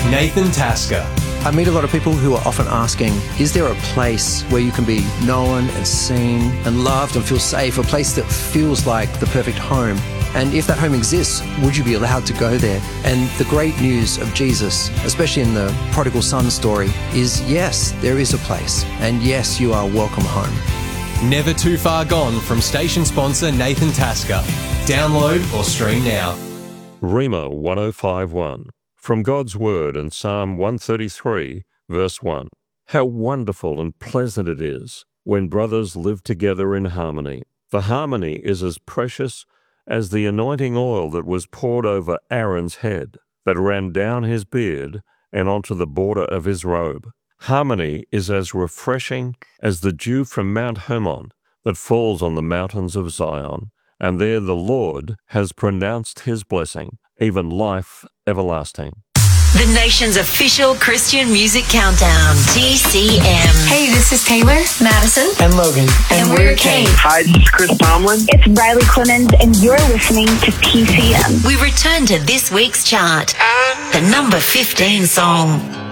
Nathan Tasker. I meet a lot of people who are often asking, is there a place where you can be known and seen and loved and feel safe, a place that feels like the perfect home? And if that home exists, would you be allowed to go there? And the great news of Jesus, especially in the prodigal son story, is yes, there is a place. And yes, you are welcome home. Never too far gone from station sponsor Nathan Tasker. Download or stream now. Rhema 1051. From God's Word in Psalm 133, verse 1. How wonderful and pleasant it is when brothers live together in harmony. For harmony is as precious as the anointing oil that was poured over Aaron's head, that ran down his beard and onto the border of his robe. Harmony is as refreshing as the dew from Mount Hermon that falls on the mountains of Zion, and there the Lord has pronounced his blessing, even life everlasting. The nation's official Christian music countdown, TCM. Hey, this is Taylor, Madison, and Logan. And we're Kate. Hi, this is Chris Tomlin. It's Riley Clemens, and you're listening to TCM. We return to this week's chart, the number 15 song.